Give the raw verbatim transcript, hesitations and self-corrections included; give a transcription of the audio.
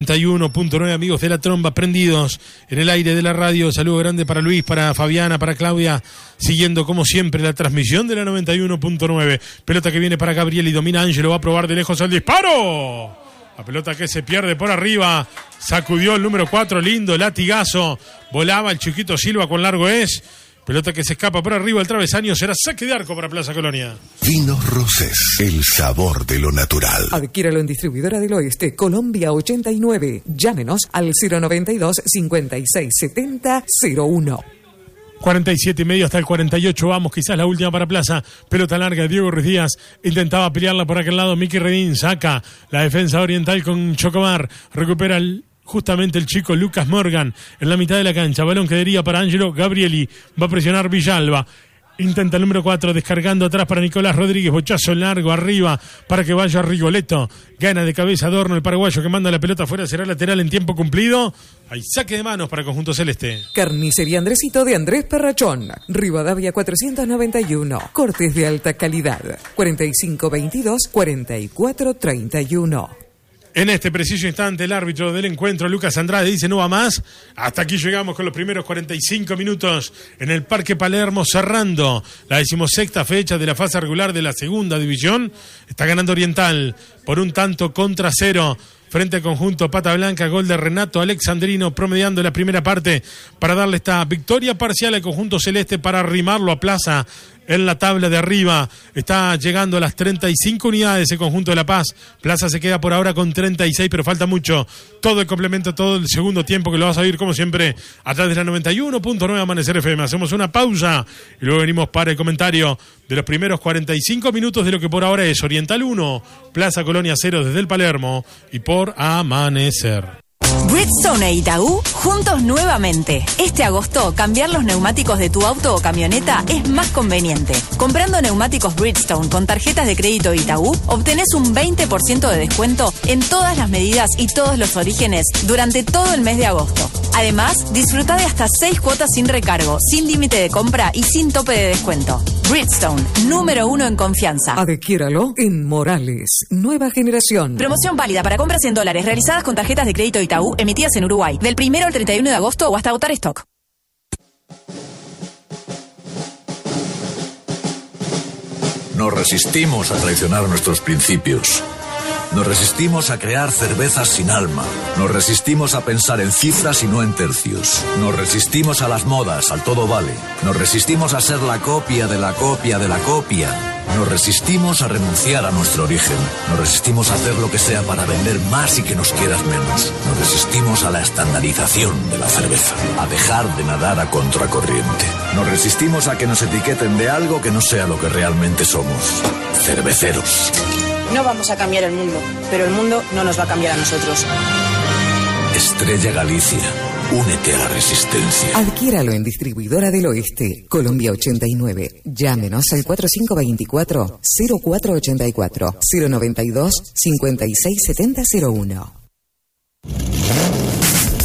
noventa y uno punto nueve, amigos de la tromba, prendidos en el aire de la radio. Saludo grande para Luis, para Fabiana, para Claudia, siguiendo como siempre la transmisión de la noventa y uno punto nueve. Pelota que viene para Gabriel y domina Ángelo, va a probar de lejos el disparo. La pelota que se pierde por arriba, sacudió el número cuatro, lindo latigazo, volaba el chiquito Silva con largo es. Pelota que se escapa por arriba, el travesaño, será saque de arco para Plaza Colonia. Vinos Rosés, el sabor de lo natural. Adquiéralo en Distribuidora del Oeste, Colombia ochenta y nueve. Llámenos al cero noventa y dos, cincuenta y seis, setenta, cero uno. cuarenta y siete y medio hasta el cuarenta y ocho, vamos, quizás la última para Plaza. Pelota larga, Diego Ruiz Díaz intentaba pelearla por aquel lado, Miki Redín saca la defensa oriental con Chocomar, recupera el... justamente el chico Lucas Morgan en la mitad de la cancha, balón que daría para Ángelo Gabrieli, va a presionar Villalba, intenta el número cuatro, descargando atrás para Nicolás Rodríguez, bochazo largo arriba para que vaya Rigoletto, gana de cabeza Adorno, el paraguayo que manda la pelota afuera, será lateral en tiempo cumplido. Hay saque de manos para Conjunto Celeste. Carnicería Andresito de Andrés Perrachón, Rivadavia cuatrocientos noventa y uno, cortes de alta calidad, cuarenta y cinco veintidós, cuarenta y cuatro treinta y uno. En este preciso instante, el árbitro del encuentro, Lucas Andrade, dice no va más. Hasta aquí llegamos con los primeros cuarenta y cinco minutos en el Parque Palermo, cerrando la decimosexta fecha de la fase regular de la segunda división. Está ganando Oriental por un tanto contra cero frente al conjunto Pata Blanca, gol de Renato Alexandrino, promediando la primera parte para darle esta victoria parcial al conjunto celeste para arrimarlo a Plaza. En la tabla de arriba está llegando a las treinta y cinco unidades el conjunto de La Paz. Plaza se queda por ahora con treinta y seis, pero falta mucho. Todo el complemento, todo el segundo tiempo que lo vas a oír como siempre a través de la noventa y uno punto nueve Amanecer F M. Hacemos una pausa y luego venimos para el comentario de los primeros cuarenta y cinco minutos de lo que por ahora es Oriental uno, Plaza Colonia cero desde el Palermo y por Amanecer. Bridgestone e Itaú juntos nuevamente. Este agosto, cambiar los neumáticos de tu auto o camioneta es más conveniente. Comprando neumáticos Bridgestone con tarjetas de crédito Itaú, obtenés un veinte por ciento de descuento en todas las medidas y todos los orígenes durante todo el mes de agosto. Además, disfruta de hasta seis cuotas sin recargo, sin límite de compra y sin tope de descuento. Bridgestone, número uno en confianza. Adquiéralo en Morales, nueva generación. Promoción válida para compras en dólares realizadas con tarjetas de crédito Itaú emitidas en Uruguay, del primero al treinta y uno de agosto o hasta agotar stock. Nos resistimos a traicionar nuestros principios. Nos resistimos a crear cervezas sin alma. Nos resistimos a pensar en cifras y no en tercios. Nos resistimos a las modas, al todo vale. Nos resistimos a ser la copia de la copia de la copia. Nos resistimos a renunciar a nuestro origen. Nos resistimos a hacer lo que sea para vender más y que nos quieras menos. Nos resistimos a la estandarización de la cerveza, a dejar de nadar a contracorriente. Nos resistimos a que nos etiqueten de algo que no sea lo que realmente somos. Cerveceros. No vamos a cambiar el mundo, pero el mundo no nos va a cambiar a nosotros. Estrella Galicia, únete a la resistencia. Adquiéralo en Distribuidora del Oeste, Colombia ochenta y nueve. Llámenos al cuatro cinco dos cuatro, cero cuatro ocho cuatro, cero noventa y dos, cincuenta y seis setenta cero uno.